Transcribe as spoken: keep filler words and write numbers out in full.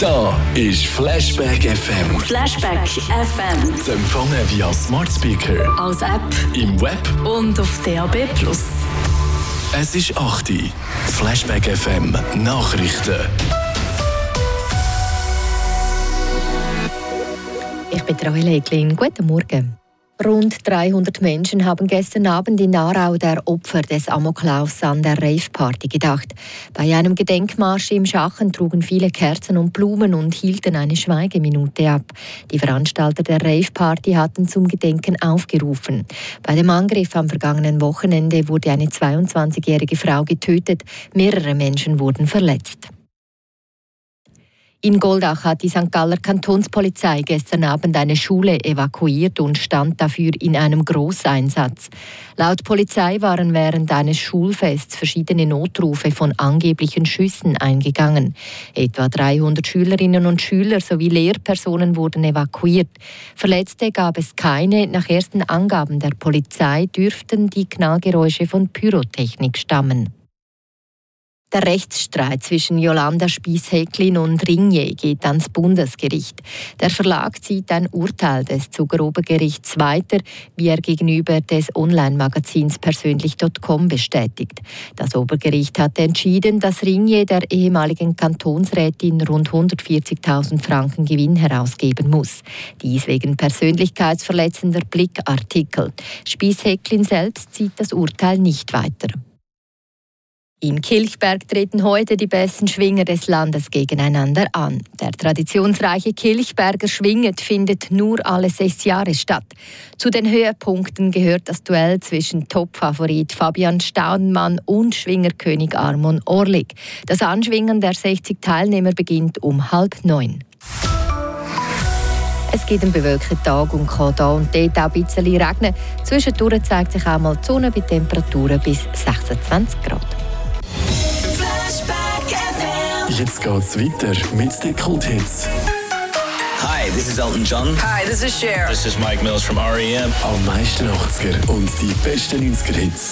Da ist Flashback F M. Flashback F M. Zu empfangen via Smart Speaker, als App im Web und auf D A B plus. Es ist acht Uhr. Flashback F M Nachrichten. Ich bin Rahel Eglin. Guten Morgen. Rund dreihundert Menschen haben gestern Abend in Aarau der Opfer des Amoklaufs an der Rave-Party gedacht. Bei einem Gedenkmarsch im Schachen trugen viele Kerzen und Blumen und hielten eine Schweigeminute ab. Die Veranstalter der Rave-Party hatten zum Gedenken aufgerufen. Bei dem Angriff am vergangenen Wochenende wurde eine zweiundzwanzigjährige Frau getötet. Mehrere Menschen wurden verletzt. In Goldach hat die Sankt Galler Kantonspolizei gestern Abend eine Schule evakuiert und stand dafür in einem Grosseinsatz. Laut Polizei waren während eines Schulfests verschiedene Notrufe von angeblichen Schüssen eingegangen. Etwa dreihundert Schülerinnen und Schüler sowie Lehrpersonen wurden evakuiert. Verletzte gab es keine. Nach ersten Angaben der Polizei dürften die Knallgeräusche von Pyrotechnik stammen. Der Rechtsstreit zwischen Jolanda Spiess-Häcklin und Ringier geht ans Bundesgericht. Der Verlag zieht ein Urteil des Zuger Obergerichts weiter, wie er gegenüber des Online-Magazins persönlich Punkt com bestätigt. Das Obergericht hat entschieden, dass Ringier der ehemaligen Kantonsrätin rund hundertvierzigtausend Franken Gewinn herausgeben muss. Dies wegen persönlichkeitsverletzender Blickartikel. Spiess-Häcklin selbst zieht das Urteil nicht weiter. Im Kilchberg treten heute die besten Schwinger des Landes gegeneinander an. Der traditionsreiche Kilchberger Schwinget findet nur alle sechs Jahre statt. Zu den Höhepunkten gehört das Duell zwischen Topfavorit Fabian Staunmann und Schwingerkönig Armon Orlik. Das Anschwingen der sechzig Teilnehmer beginnt um halb neun. Es gibt einen bewölkten Tag und kann hier und dort auch ein bisschen regnen. Zwischendurch zeigt sich auch mal die Sonne bei Temperaturen bis sechsundzwanzig Grad. Jetzt geht's weiter mit den Kulthits. Hi, this is Elton John. Hi, this is Cher. This is Mike Mills from R E M. Am meisten achtziger und die besten neunziger Hits.